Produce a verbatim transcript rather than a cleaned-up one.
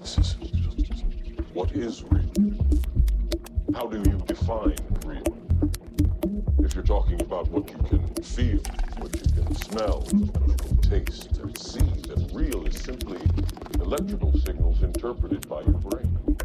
hypothesis. What is real? How do you define real? If you're talking about what you can feel, what you can smell, what you can taste and see, then real is simply electrical signals interpreted by your brain.